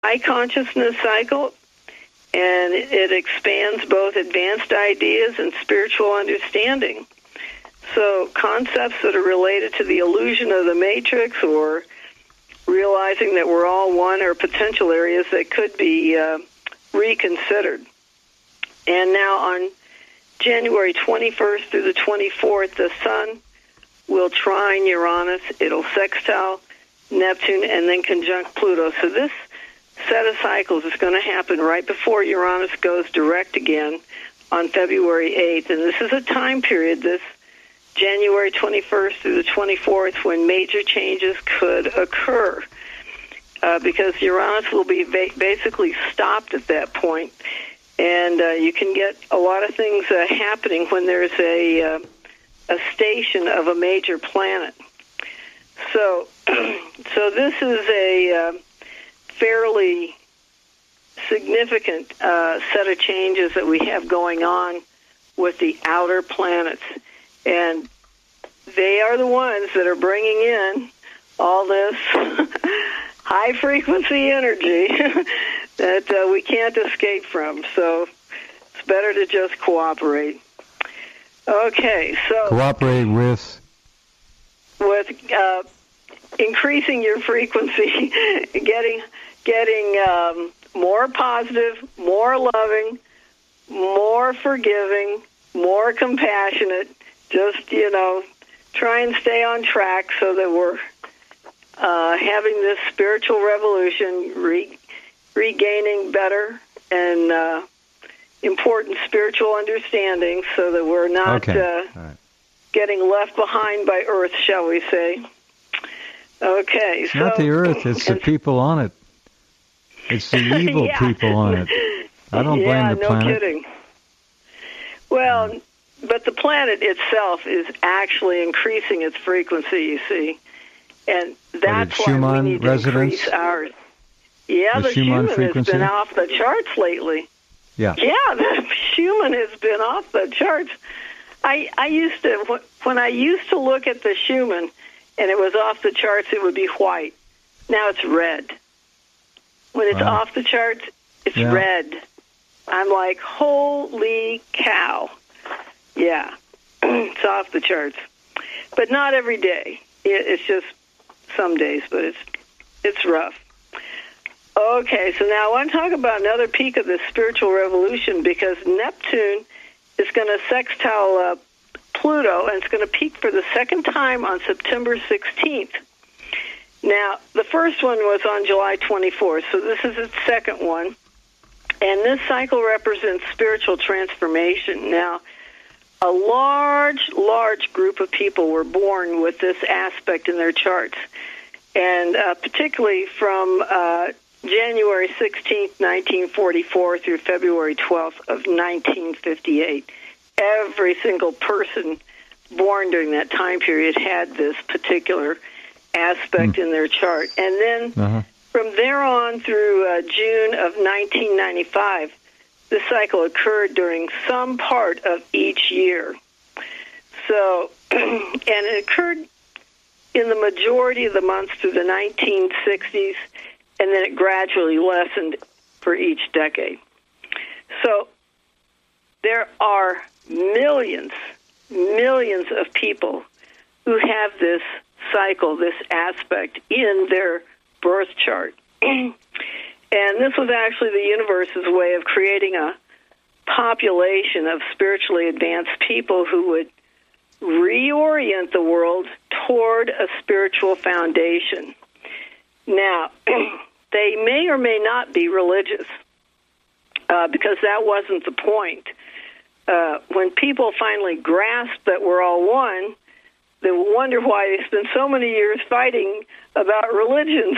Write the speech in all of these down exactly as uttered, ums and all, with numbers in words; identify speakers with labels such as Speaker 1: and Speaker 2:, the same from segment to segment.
Speaker 1: high consciousness cycle, and it expands both advanced ideas and spiritual understanding. So concepts that are related to the illusion of the matrix or realizing that we're all one are potential areas that could be uh, reconsidered. And now on January twenty-first through the twenty-fourth, the Sun will trine Uranus. It'll sextile Neptune and then conjunct Pluto. So this set of cycles is going to happen right before Uranus goes direct again on February eighth. And this is a time period, this January twenty-first through the twenty-fourth, when major changes could occur. Uh, because Uranus will be ba- basically stopped at that point. And uh, you can get a lot of things uh, happening when there's a, uh, a station of a major planet. So, so this is a uh, fairly significant uh, set of changes that we have going on with the outer planets. And they are the ones that are bringing in all this high-frequency energy that uh, we can't escape from. So it's better to just cooperate. Okay, so...
Speaker 2: Cooperate with?
Speaker 1: With uh, increasing your frequency, getting getting um, more positive, more loving, more forgiving, more compassionate. Just, you know, try and stay on track so that we're uh, having this spiritual revolution, re- regaining better and uh, important spiritual understanding so that we're not
Speaker 2: okay.
Speaker 1: uh,
Speaker 2: All right.
Speaker 1: getting left behind by Earth, shall we say. Okay.
Speaker 2: It's
Speaker 1: so,
Speaker 2: not the Earth, it's the people on it. It's the evil
Speaker 1: yeah.
Speaker 2: people on it. I don't
Speaker 1: yeah,
Speaker 2: blame the
Speaker 1: no
Speaker 2: planet.
Speaker 1: Yeah, no kidding. Well, but the planet itself is actually increasing its frequency, you see. And that's why
Speaker 2: Schumann
Speaker 1: we need to
Speaker 2: resonance?
Speaker 1: increase ours. Yeah,
Speaker 2: the,
Speaker 1: the
Speaker 2: Schumann,
Speaker 1: Schumann
Speaker 2: frequency?
Speaker 1: has been off the charts lately.
Speaker 2: Yeah.
Speaker 1: Yeah, the Schumann has been off the charts. I I used to, when I used to look at the Schumann and it was off the charts, it would be white. Now it's red. When it's
Speaker 2: wow.
Speaker 1: off the charts, it's
Speaker 2: yeah.
Speaker 1: red. I'm like, holy cow. Yeah, it's off the charts. But not every day. It's just some days, but it's it's rough. Okay, so now I want to talk about another peak of the spiritual revolution because Neptune is going to sextile uh, Pluto, and it's going to peak for the second time on September sixteenth. Now, the first one was on July twenty-fourth, so this is its second one. And this cycle represents spiritual transformation. Now, a large, large group of people were born with this aspect in their charts. And uh, particularly from uh, January sixteenth, nineteen forty-four through February twelfth of nineteen fifty-eight. Every single person born during that time period had this particular aspect mm. in their chart. And then uh-huh. from there on through uh, June of nineteen ninety-five, this cycle occurred during some part of each year. So, and it occurred in the majority of the months through the nineteen sixties, and then it gradually lessened for each decade. So there are millions, millions of people who have this cycle, this aspect in their birth chart. And this was actually the universe's way of creating a population of spiritually advanced people who would reorient the world toward a spiritual foundation. Now, they may or may not be religious, uh, because that wasn't the point. Uh, when people finally grasp that we're all one, they wonder why they spend so many years fighting about religions.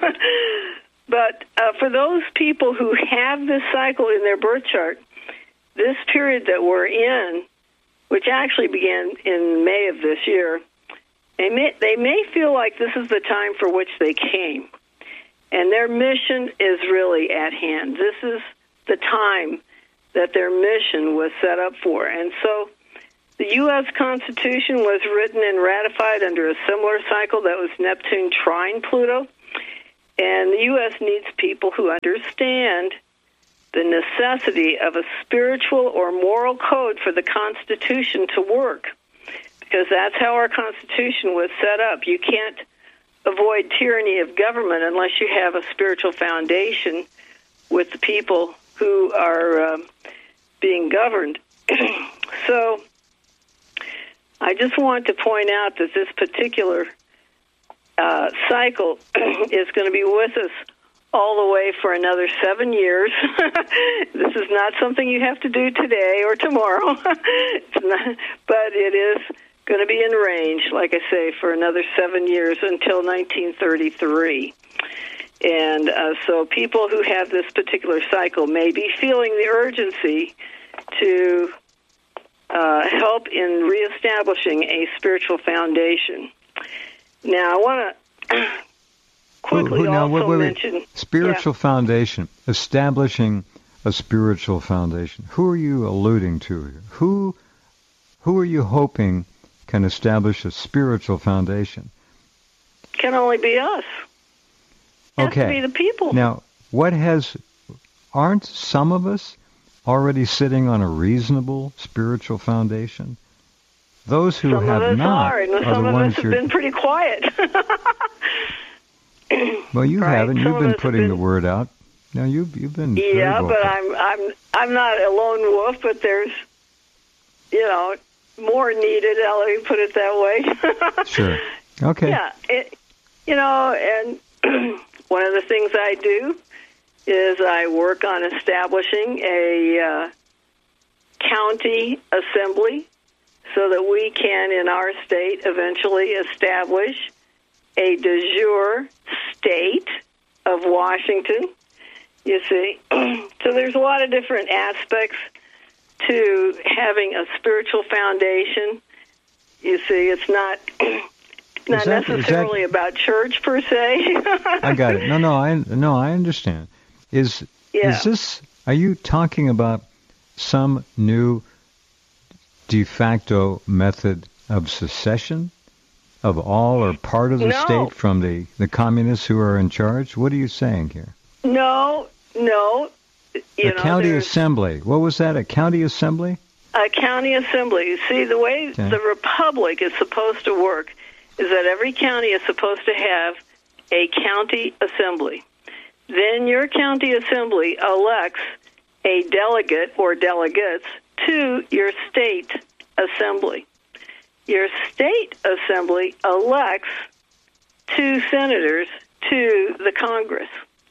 Speaker 1: But uh, for those people who have this cycle in their birth chart, this period that we're in, which actually began in May of this year, they may, they may feel like this is the time for which they came. And their mission is really at hand. This is the time that their mission was set up for. And so the U S Constitution was written and ratified under a similar cycle that was Neptune trine Pluto. And the U S needs people who understand the necessity of a spiritual or moral code for the Constitution to work, because that's how our Constitution was set up. You can't avoid tyranny of government unless you have a spiritual foundation with the people who are um, being governed. So I just want to point out that this particular uh, cycle is going to be with us all the way for another seven years. This is not something you have to do today or tomorrow, it's not, but it is going to be in range, like I say, for another seven years until nineteen thirty-three. And uh, so people who have this particular cycle may be feeling the urgency to uh, help in reestablishing a spiritual foundation. Now, I want to quickly
Speaker 2: who, who, now,
Speaker 1: also
Speaker 2: wait, wait, wait.
Speaker 1: mention...
Speaker 2: Spiritual
Speaker 1: yeah.
Speaker 2: foundation, establishing a spiritual foundation. Who are you alluding to here? Who, who are you hoping can establish a spiritual foundation?
Speaker 1: Can only be us. It
Speaker 2: Okay.
Speaker 1: has to be the people.
Speaker 2: Now, what has... Aren't some of us already sitting on a reasonable spiritual foundation? Those who
Speaker 1: some
Speaker 2: have
Speaker 1: of us
Speaker 2: not
Speaker 1: are, and
Speaker 2: are
Speaker 1: some
Speaker 2: the
Speaker 1: of
Speaker 2: ones
Speaker 1: us have
Speaker 2: you're...
Speaker 1: been pretty quiet.
Speaker 2: Well, you
Speaker 1: Right.
Speaker 2: haven't.
Speaker 1: Some
Speaker 2: You've
Speaker 1: of
Speaker 2: been
Speaker 1: us have
Speaker 2: putting
Speaker 1: been-
Speaker 2: the word out. No, you've you've been very
Speaker 1: Yeah,
Speaker 2: vocal.
Speaker 1: but I'm I'm I'm not a lone wolf, but there's, you know, more needed. Let me put it that way.
Speaker 2: Sure. Okay.
Speaker 1: Yeah, it, you know, and one of the things I do is I work on establishing a uh, county assembly so that we can, in our state, eventually establish a de jure state of Washington. You see, so there's a lot of different aspects to having a spiritual foundation. You see, it's not not
Speaker 2: that- is
Speaker 1: necessarily
Speaker 2: that-
Speaker 1: about church per se.
Speaker 2: I got it. No, no, I no, I understand. Is
Speaker 1: Yeah.
Speaker 2: is this? Are you talking about some new de facto method of secession of all or part of the
Speaker 1: No.
Speaker 2: state from the the communists who are in charge? What are you saying here?
Speaker 1: No, no. You
Speaker 2: a
Speaker 1: know,
Speaker 2: county
Speaker 1: there's
Speaker 2: assembly. What was that? A county assembly?
Speaker 1: a county assembly. You see, the way
Speaker 2: Okay.
Speaker 1: the republic is supposed to work is that every county is supposed to have a county assembly. Then your county assembly elects a delegate or delegates to your state assembly. Your state assembly elects two senators to the Congress.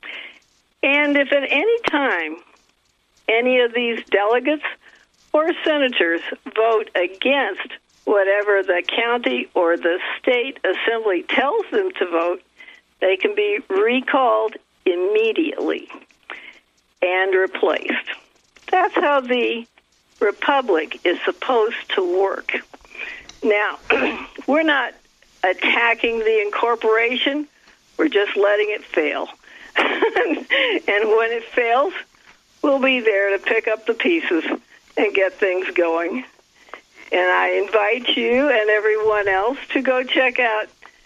Speaker 1: And if at any time any of these delegates or senators vote against whatever the county or the state assembly tells them to vote, they can be recalled immediately and replaced. That's how the republic is supposed to work. Now, we're not attacking the incorporation. We're just letting it fail. And when it fails, we'll be there to pick up the pieces and get things going. And I invite you and everyone else to go check out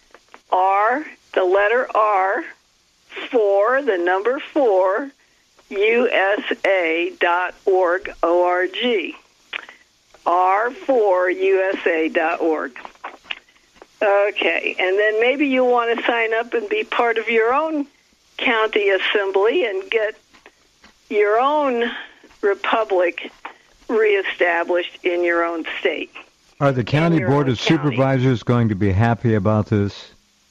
Speaker 1: R, the letter R, four, the number four, U S A dot org, O R G. R four U S A dot org. Okay, and then maybe you want to sign up and be part of your own county assembly and get your own republic reestablished in your own state.
Speaker 2: Are the county
Speaker 1: your
Speaker 2: board
Speaker 1: own
Speaker 2: of
Speaker 1: county.
Speaker 2: supervisors going to be happy about this?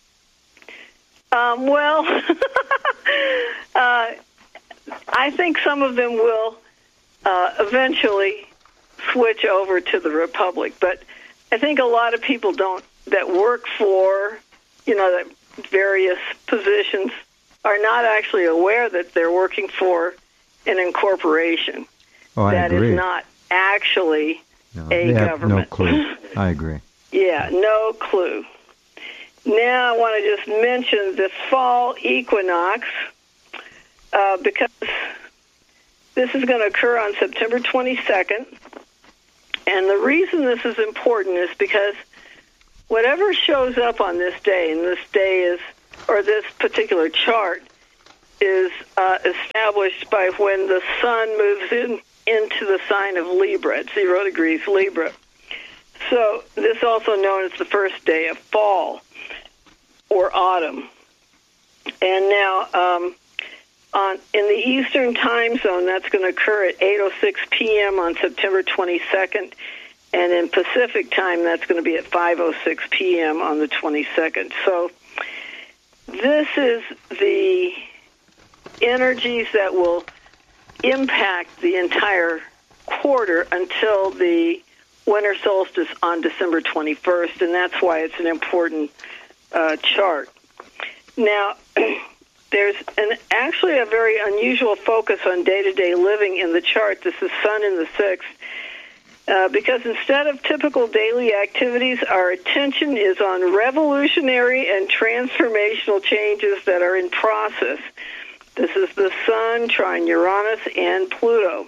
Speaker 1: Um, well, uh, I think some of them will uh, eventually switch over to the republic, but I think a lot of people don't that work for, you know, that various positions are not actually aware that they're working for an incorporation.
Speaker 2: Oh, I
Speaker 1: that
Speaker 2: agree.
Speaker 1: is not actually
Speaker 2: No,
Speaker 1: a
Speaker 2: they have
Speaker 1: government.
Speaker 2: no clue. I agree.
Speaker 1: Yeah, no clue. Now I want to just mention the fall equinox uh, because this is going to occur on September twenty-second. And the reason this is important is because whatever shows up on this day, and this day is or this particular chart, is uh, established by when the sun moves in into the sign of Libra at zero degrees Libra. So this is also known as the first day of fall or autumn. And now um, on in the Eastern time zone, that's going to occur at eight oh six p.m. on September twenty-second. And in Pacific time, that's going to be at five oh six p.m. on the twenty-second. So this is the energies that will impact the entire quarter until the winter solstice on December twenty-first, and that's why it's an important uh, chart. Now, there's an, actually a very unusual focus on day-to-day living in the chart. This is Sun in the sixth, uh, because instead of typical daily activities, our attention is on revolutionary and transformational changes that are in process. This is the Sun, trine Uranus, and Pluto.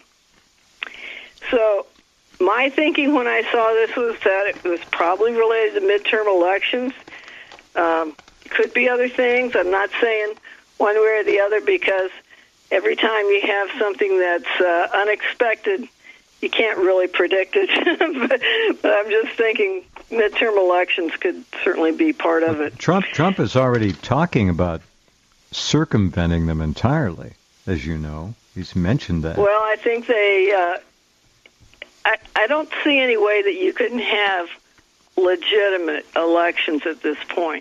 Speaker 1: So my thinking when I saw this was that it was probably related to midterm elections. Um, could be other things. I'm not saying one way or the other, because every time you have something that's uh, unexpected, you can't really predict it. but, but I'm just thinking midterm elections could certainly be part of it.
Speaker 2: Trump Trump is already talking about circumventing them entirely, as you know. He's mentioned that.
Speaker 1: Well, I think they... Uh, I, I don't see any way that you couldn't have legitimate elections at this point.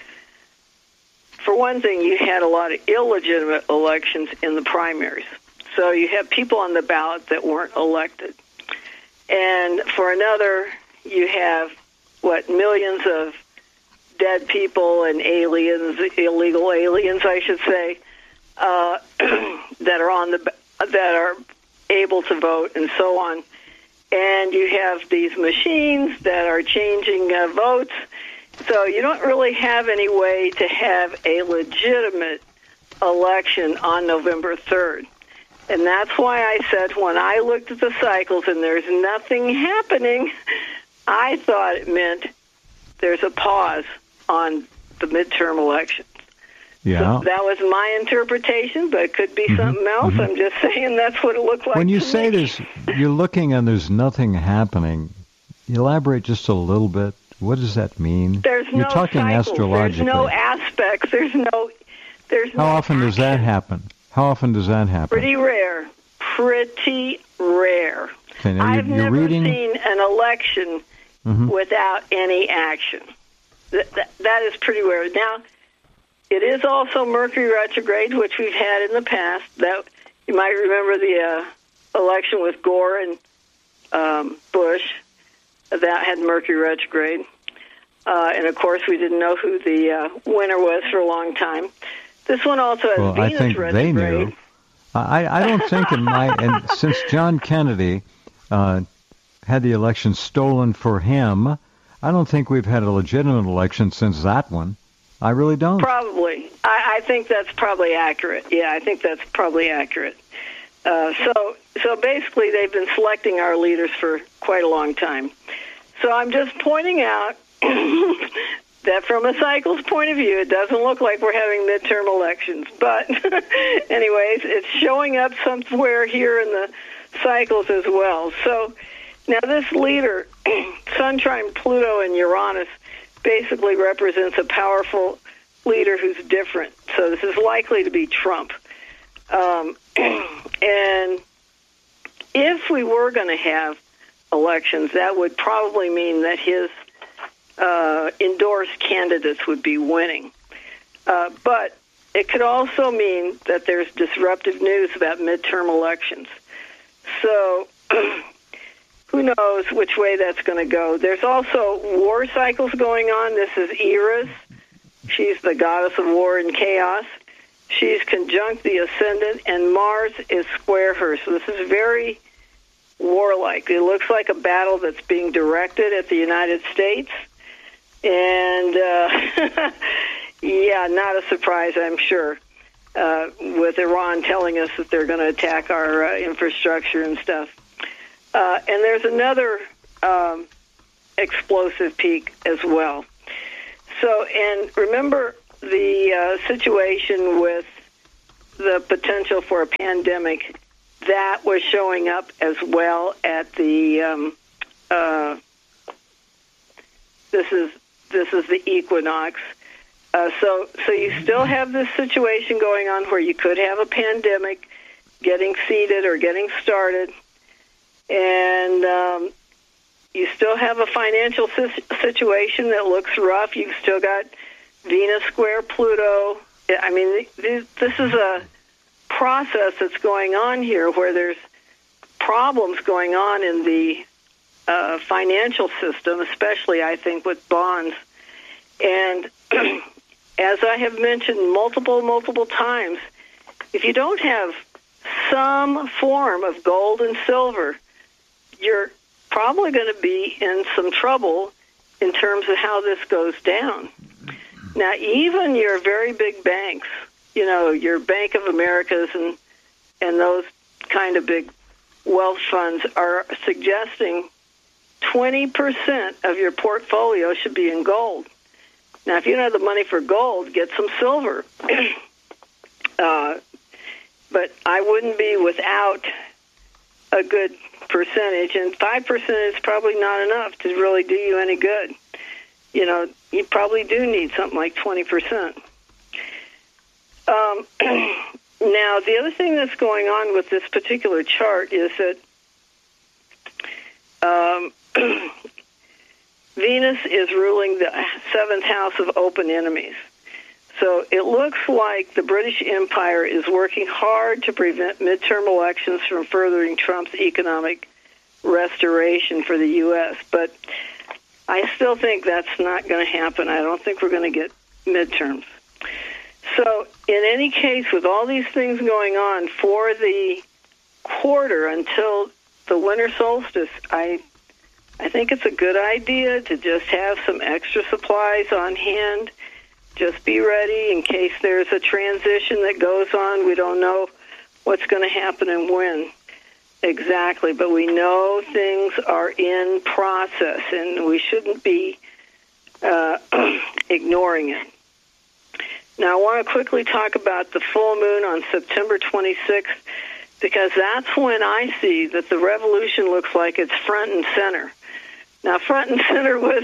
Speaker 1: For one thing, you had a lot of illegitimate elections in the primaries. So you have people on the ballot that weren't elected. And for another, you have, what, millions of dead people and aliens, illegal aliens, I should say, uh, that are on the that are able to vote and so on. And you have these machines that are changing uh, votes. So you don't really have any way to have a legitimate election on November third. And that's why I said when I looked at the cycles and there's nothing happening, I thought it meant there's a pause on the midterm elections.
Speaker 2: Yeah.
Speaker 1: So that was my interpretation, but it could be mm-hmm. something else. Mm-hmm. I'm just saying that's what it looked like.
Speaker 2: When you
Speaker 1: to
Speaker 2: say
Speaker 1: me.
Speaker 2: there's, you're looking and there's nothing happening, elaborate just a little bit. What does that mean?
Speaker 1: There's
Speaker 2: you're
Speaker 1: no
Speaker 2: talking
Speaker 1: cycles.
Speaker 2: astrologically.
Speaker 1: There's no aspects. There's no. There's
Speaker 2: How
Speaker 1: no
Speaker 2: often
Speaker 1: action.
Speaker 2: does that happen? How often does that happen?
Speaker 1: Pretty rare. Pretty rare.
Speaker 2: Okay, now
Speaker 1: I've
Speaker 2: you're, you're
Speaker 1: never
Speaker 2: reading...
Speaker 1: seen an election mm-hmm. without any action. That, that, that is pretty rare. Now, it is also Mercury retrograde, which we've had in the past. That you might remember the uh, election with Gore and um, Bush. That had Mercury retrograde. Uh, and, of course, we didn't know who the uh, winner was for a long time. This one also has
Speaker 2: well,
Speaker 1: Venus
Speaker 2: I think
Speaker 1: retrograde.
Speaker 2: They knew. I, I don't think in my... And since John Kennedy uh, had the election stolen for him, I don't think we've had a legitimate election since that one. I really don't.
Speaker 1: Probably. I, I think that's probably accurate. Yeah, I think that's probably accurate. Uh, so, so basically, they've been selecting our leaders for quite a long time. So I'm just pointing out that from a cycle's point of view, it doesn't look like we're having midterm elections. But anyways, it's showing up somewhere here in the cycles as well. So now this leader, Sun, trine Pluto, and Uranus, basically represents a powerful leader who's different. So this is likely to be Trump. Um, and if we were going to have elections, that would probably mean that his uh, endorsed candidates would be winning. Uh, but it could also mean that there's disruptive news about midterm elections. So who knows which way that's going to go. There's also war cycles going on. This is Eris. She's the goddess of war and chaos. She's conjunct the ascendant, and Mars is square her. So this is very warlike. It looks like a battle that's being directed at the United States. And, uh, yeah, not a surprise, I'm sure, uh, with Iran telling us that they're going to attack our uh, infrastructure and stuff. Uh, and there's another um, explosive peak as well. So, and remember, the uh, situation with the potential for a pandemic, that was showing up as well at the um, uh, this is this is the equinox. Uh, so so you still have this situation going on where you could have a pandemic getting seeded or getting started, and um, you still have a financial situation that looks rough. You've still got Venus square Pluto. I mean, this is a process that's going on here where there's problems going on in the uh, financial system, especially, I think, with bonds. And as I have mentioned multiple, multiple times, if you don't have some form of gold and silver, you're probably going to be in some trouble in terms of how this goes down. Now, even your very big banks, you know, your Bank of Americas and and those kind of big wealth funds are suggesting twenty percent of your portfolio should be in gold. Now, if you don't have the money for gold, get some silver. uh, but I wouldn't be without a good percentage, and five percent is probably not enough to really do you any good. You know, you probably do need something like twenty percent. Um, now, the other thing that's going on with this particular chart is that um, Venus is ruling the seventh house of open enemies. So it looks like the British Empire is working hard to prevent midterm elections from furthering Trump's economic restoration for the U S. But I still think that's not going to happen. I don't think we're going to get midterms. So in any case, with all these things going on for the quarter until the winter solstice, I I think it's a good idea to just have some extra supplies on hand. Just be ready in case there's a transition that goes on. We don't know what's going to happen and when exactly, but we know things are in process, and we shouldn't be uh, ignoring it. Now, I want to quickly talk about the full moon on September twenty-sixth, because that's when I see that the revolution looks like it's front and center. Now, front and center was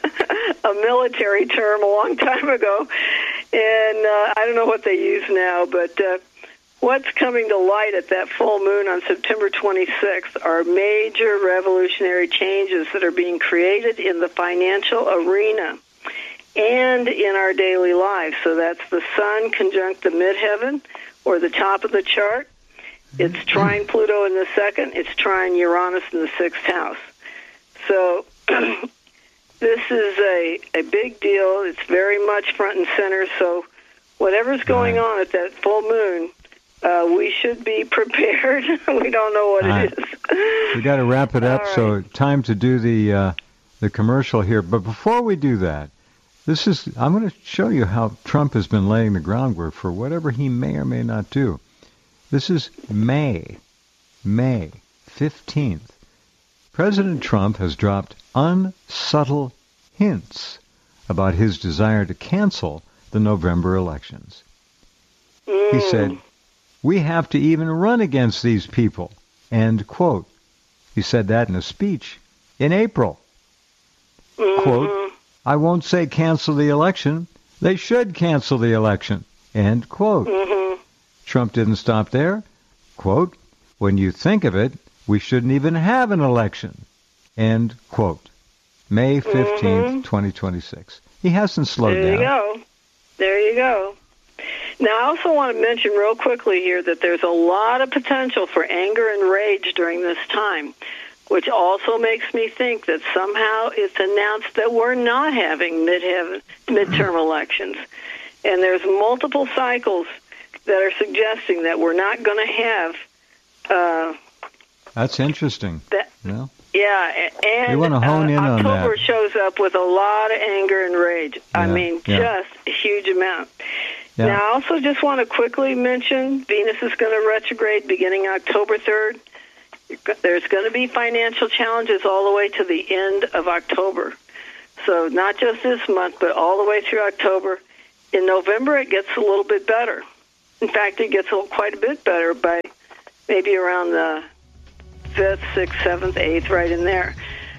Speaker 1: a military term a long time ago, and uh, I don't know what they use now, but uh, what's coming to light at that full moon on September twenty-sixth are major revolutionary changes that are being created in the financial arena and in our daily lives. So that's the sun conjunct the midheaven, or the top of the chart. It's trine Pluto in the second. It's trine Uranus in the sixth house. So this is a, a big deal. It's very much front and center. So whatever's going
Speaker 2: right.
Speaker 1: on at that full moon, uh, we should be prepared. We don't know what
Speaker 2: All
Speaker 1: it
Speaker 2: right.
Speaker 1: is.
Speaker 2: We got to wrap it up.
Speaker 1: Right.
Speaker 2: So time to do the uh, the commercial here. But before we do that, this is I'm going to show you how Trump has been laying the groundwork for whatever he may or may not do. This is May, May fifteenth. President Trump has dropped unsubtle hints about his desire to cancel the November elections.
Speaker 1: Mm.
Speaker 2: He said, "We have to even run against these people," end quote. He said that in a speech in April.
Speaker 1: Mm-hmm.
Speaker 2: Quote, "I won't say cancel the election. They should cancel the election," end quote.
Speaker 1: Mm-hmm.
Speaker 2: Trump didn't stop there. Quote, "When you think of it, we shouldn't even have an election," end quote. May fifteenth, mm-hmm. twenty twenty-six. He hasn't slowed
Speaker 1: there
Speaker 2: down.
Speaker 1: There you go. There you go. Now, I also want to mention real quickly here that there's a lot of potential for anger and rage during this time, which also makes me think that somehow it's announced that we're not having mid-heaven, midterm elections. And there's multiple cycles that are suggesting that we're not going to have... Uh,
Speaker 2: That's interesting.
Speaker 1: That,
Speaker 2: yeah.
Speaker 1: Yeah, and
Speaker 2: you want to hone
Speaker 1: uh,
Speaker 2: in on
Speaker 1: October
Speaker 2: that.
Speaker 1: shows up with a lot of anger and rage.
Speaker 2: Yeah,
Speaker 1: I mean,
Speaker 2: yeah.
Speaker 1: just a huge amount.
Speaker 2: Yeah.
Speaker 1: Now, I also just want to quickly mention Venus is going to retrograde beginning October third. There's going to be financial challenges all the way to the end of October. So not just this month, but all the way through October. in November, it gets a little bit better. In fact, it gets a, quite a bit better by maybe around the fifth, sixth, seventh, eighth, right in there.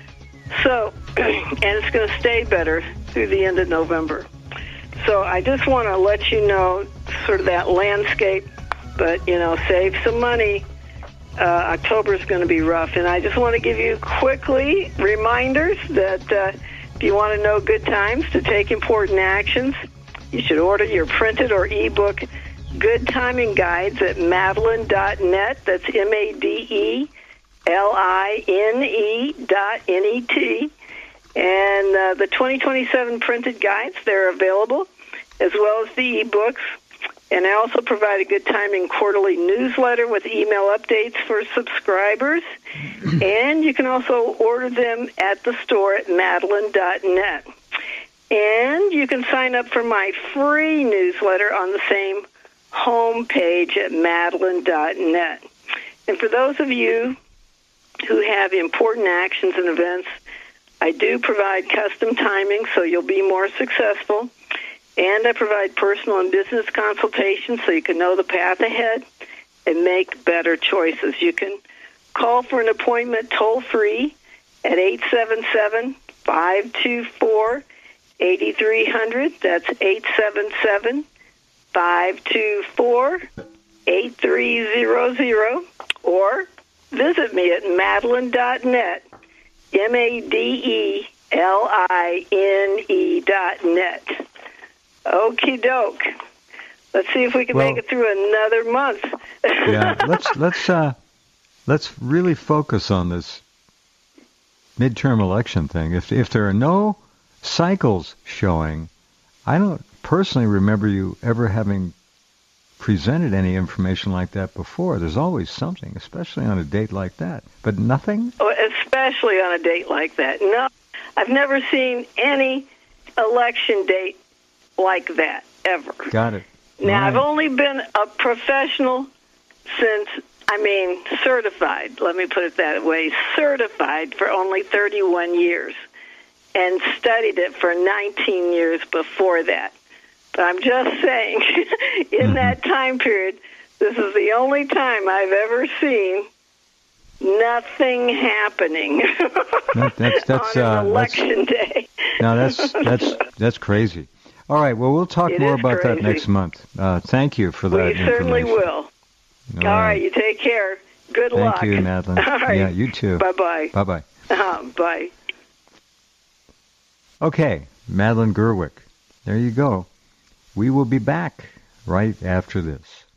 Speaker 1: So, and it's going to stay better through the end of November. So I just want to let you know sort of that landscape, but, you know, save some money. Uh, October is going to be rough. And I just want to give you quickly reminders that uh, if you want to know good times to take important actions, you should order your printed or ebook Good Timing Guides at Madeline dot net. That's M A D E L I N E dot N E T. And uh, the twenty twenty-seven printed guides, they're available, as well as the ebooks. And I also provide a Good Timing quarterly newsletter with email updates for subscribers. And you can also order them at the store at Madeline dot net. And you can sign up for my free newsletter on the same home page at Madeline dot net. And for those of you who have important actions and events, I do provide custom timing so you'll be more successful. And I provide personal and business consultations so you can know the path ahead and make better choices. You can call for an appointment toll-free at eight seven seven, five two four, eight three zero zero. That's eight seven seven, five two four, eight three zero zero. Or visit me at Madeline dot net, M A D E L I N E dot net. Okie doke. Let's see if we can
Speaker 2: well,
Speaker 1: make it through another month.
Speaker 2: yeah, let's let's uh, let's really focus on this midterm election thing. If if there are no cycles showing, I don't personally remember you ever having presented any information like that before. There's always something, especially on a date like that. But nothing?
Speaker 1: Oh, especially on a date like that. No, I've never seen any election date like that, ever.
Speaker 2: Got it.
Speaker 1: Now,
Speaker 2: right.
Speaker 1: I've only been a professional since, I mean, certified, let me put it that way, certified for only thirty-one years, and studied it for nineteen years before that. But I'm just saying, in mm-hmm. that time period, this is the only time I've ever seen nothing happening
Speaker 2: that, that's, that's,
Speaker 1: on an
Speaker 2: uh,
Speaker 1: election
Speaker 2: that's,
Speaker 1: day.
Speaker 2: No, that's that's that's crazy. All right, well, we'll talk
Speaker 1: it
Speaker 2: more about
Speaker 1: crazy.
Speaker 2: that next month. Uh, thank you for that
Speaker 1: We certainly will.
Speaker 2: All,
Speaker 1: All right. right, you take care. Good
Speaker 2: thank
Speaker 1: luck.
Speaker 2: Thank you, Madeline.
Speaker 1: All right.
Speaker 2: Yeah, you too.
Speaker 1: Bye-bye.
Speaker 2: Bye-bye.
Speaker 1: Uh, bye.
Speaker 2: Okay, Madeline Gerwick. There you go. We will be back right after this.